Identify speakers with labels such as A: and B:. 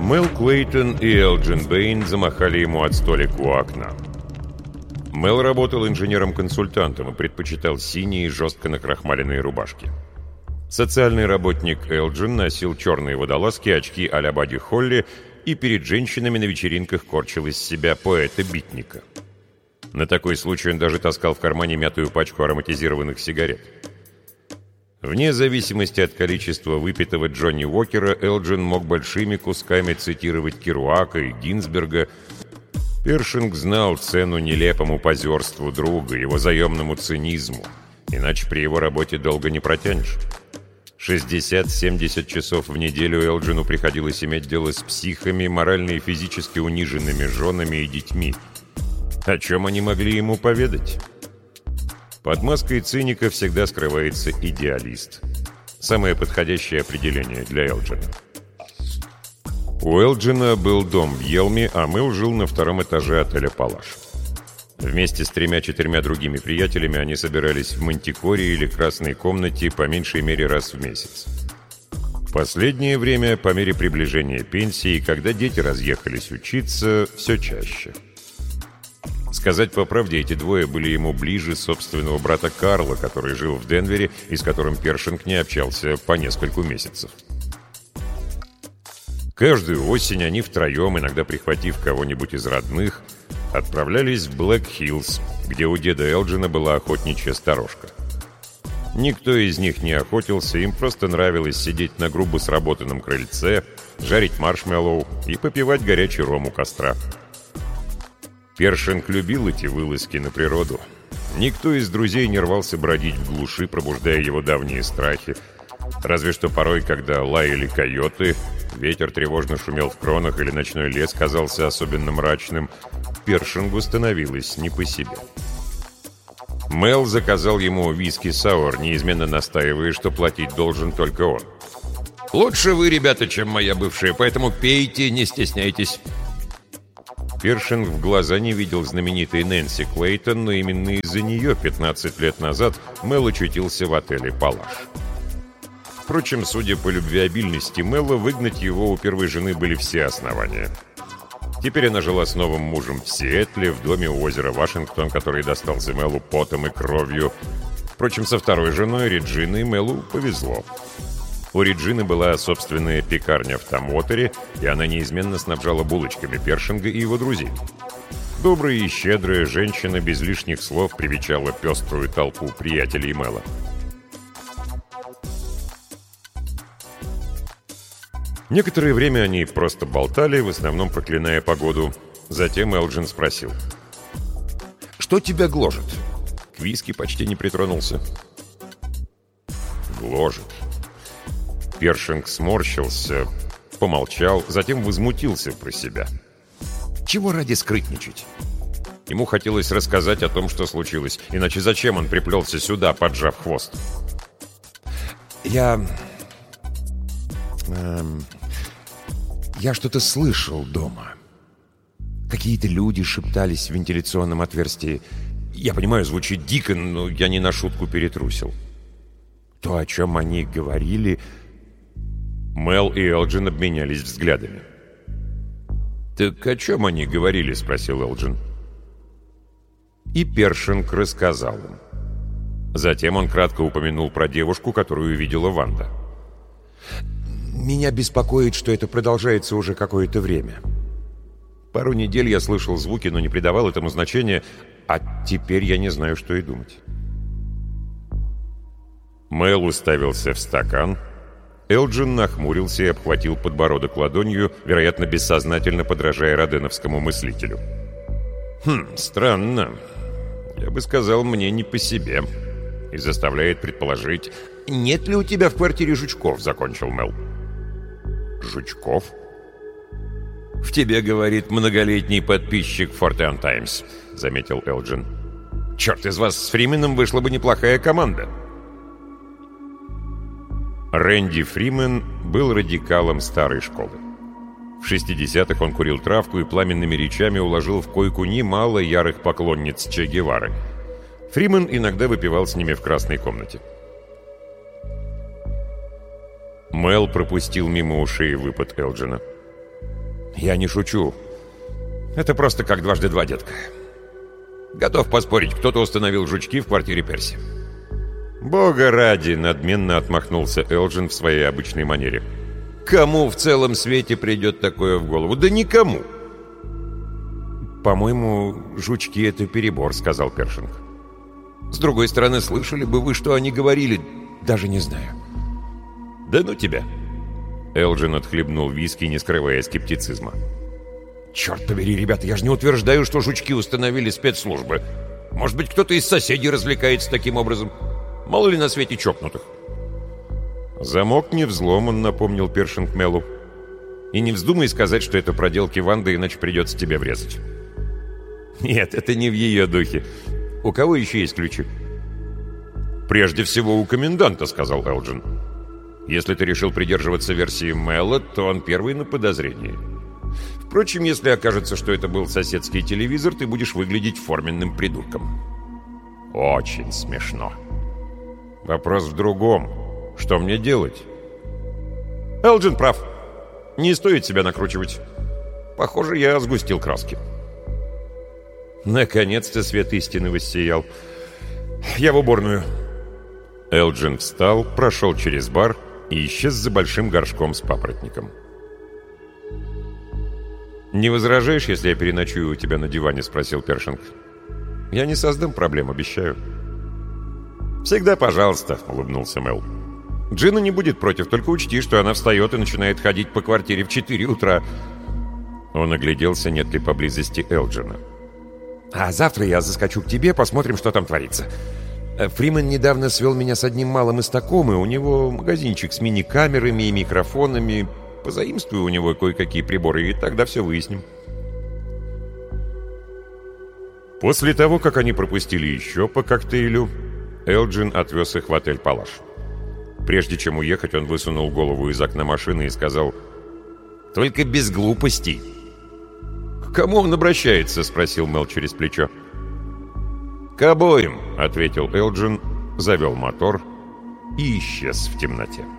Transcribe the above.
A: Мел Клейтон и Элджин Бэйн замахали ему от столика у окна. Мел работал инженером-консультантом и предпочитал синие, жестко накрахмаленные рубашки. Социальный работник Элджин носил черные водолазки, очки а-ля Бадди Холли и перед женщинами на вечеринках корчил из себя поэта-битника. На такой случай он даже таскал в кармане мятую пачку ароматизированных сигарет. Вне зависимости от количества выпитого Джонни Уокера, Элджин мог большими кусками цитировать Керуака и Гинзберга. Першинг знал цену нелепому позерству друга, его заемному цинизму, иначе при его работе долго не протянешь. 60-70 часов в неделю Элджину приходилось иметь дело с психами, морально и физически униженными женами и детьми. О чем они могли ему поведать? Под маской циника всегда скрывается идеалист. Самое подходящее определение для Элджина. У Элджина был дом в Йелме, а Мэл жил на втором этаже отеля «Палаш». Вместе с 3-4 другими приятелями они собирались в Мантикоре или Красной комнате по меньшей мере раз в месяц. В последнее время, по мере приближения пенсии, когда дети разъехались учиться, все чаще. Сказать по правде, эти двое были ему ближе собственного брата Карла, который жил в Денвере и с которым Першинг не общался по нескольку месяцев. Каждую осень они втроем, иногда прихватив кого-нибудь из родных, отправлялись в Блэк-Хиллз, где у деда Элджина была охотничья сторожка. Никто из них не охотился, им просто нравилось сидеть на грубо сработанном крыльце, жарить маршмеллоу и попивать горячий ром у костра. Першинг любил эти вылазки на природу. Никто из друзей не рвался бродить в глуши, пробуждая его давние страхи. Разве что порой, когда лаяли койоты, ветер тревожно шумел в кронах или ночной лес казался особенно мрачным, Першингу становилось не по себе. Мел заказал ему виски-сауэр, неизменно настаивая, что платить должен только он. «Лучше вы, ребята, чем моя бывшая, поэтому пейте, не стесняйтесь». Першинг в глаза не видел знаменитой Нэнси Клейтон, но именно из-за нее 15 лет назад Мел очутился в отеле «Палаш». Впрочем, судя по любвеобильности Мэла, выгнать его у первой жены были все основания. Теперь она жила с новым мужем в Сиэтле, в доме у озера Вашингтон, который достался Мелу потом и кровью. Впрочем, со второй женой, Реджиной, Мелу повезло. У Реджины была собственная пекарня в Тамоторе, и она неизменно снабжала булочками Першинга и его друзей. Добрая и щедрая женщина без лишних слов привечала пеструю толпу приятелей Мела. Некоторое время они просто болтали, в основном проклиная погоду. Затем Элджин спросил: «Что тебя гложет?» К виски почти не притронулся. «Гложет». Першинг сморщился, помолчал, затем возмутился про себя. Чего ради скрытничать? Ему хотелось рассказать о том, что случилось, иначе зачем он приплелся сюда, поджав хвост? Я что-то слышал дома. Какие-то люди шептались в вентиляционном отверстии. Я понимаю, звучит дико, но я не на шутку перетрусил. То, о чем они говорили... Мел и Элджин обменялись взглядами. «Так о чем они говорили?» — спросил Элджин. И Першинг рассказал им. Затем он кратко упомянул про девушку, которую видела Ванда. «Меня беспокоит, что это продолжается уже какое-то время. Пару недель я слышал звуки, но не придавал этому значения, а теперь я не знаю, что и думать». Мел уставился в стакан. Элджин нахмурился и обхватил подбородок ладонью, вероятно, бессознательно подражая роденовскому мыслителю. Странно. Я бы сказал, мне не по себе. И заставляет предположить... «Нет ли у тебя в квартире жучков?» — закончил Мел. «Жучков?» «В тебе, — говорит многолетний подписчик Фортен Таймс», — заметил Элджин. «Черт, из вас с Фрименом вышла бы неплохая команда». Рэнди Фримен был радикалом старой школы. В 60-х он курил травку и пламенными речами уложил в койку немало ярых поклонниц Че Гевары. Фримен иногда выпивал с ними в красной комнате. Мел пропустил мимо ушей выпад Элджина. «Я не шучу. Это просто как 2 × 2, детка. Готов поспорить, кто-то установил жучки в квартире Перси». «Бога ради!» — надменно отмахнулся Элджин в своей обычной манере. «Кому в целом свете придет такое в голову? Да никому!» «По-моему, жучки — это перебор», — сказал Першинг. «С другой стороны, слышали бы вы, что они говорили? Даже не знаю». «Да ну тебя!» Элджин отхлебнул виски, не скрывая скептицизма. «Черт побери, ребята, я же не утверждаю, что жучки установили спецслужбы. Может быть, кто-то из соседей развлекается таким образом. Мало ли на свете чокнутых». «Замок не взломан», — напомнил Першинг Мелу. «И не вздумай сказать, что это проделки Ванды, иначе придется тебе врезать». «Нет, это не в ее духе. У кого еще есть ключи?» «Прежде всего у коменданта», — сказал Элджин. «Если ты решил придерживаться версии Мэла, то он первый на подозрении. Впрочем, если окажется, что это был соседский телевизор, ты будешь выглядеть форменным придурком». «Очень смешно». «Вопрос в другом. Что мне делать?» «Элджин прав. Не стоит себя накручивать. Похоже, я сгустил краски». Наконец-то свет истины воссиял. «Я в уборную». Элджин встал, прошел через бар и исчез за большим горшком с папоротником. «Не возражаешь, если я переночую у тебя на диване?» — спросил Першинг. «Я не создам проблем, обещаю». «Всегда пожалуйста», — улыбнулся Мэл. «Джина не будет против, только учти, что она встает и начинает ходить по квартире в 4 утра». Он огляделся, нет ли поблизости Элджина. «А завтра я заскочу к тебе, посмотрим, что там творится. Фриман недавно свел меня с одним малым из Такомы, у него магазинчик с мини-камерами и микрофонами. Позаимствую у него кое-какие приборы, и тогда все выясним». После того, как они пропустили еще по коктейлю, Элджин отвез их в отель «Палаш». Прежде чем уехать, он высунул голову из окна машины и сказал: «Только без глупостей». «К кому он обращается?» — спросил Мэл через плечо. «К обоим», — ответил Элджин, завел мотор и исчез в темноте.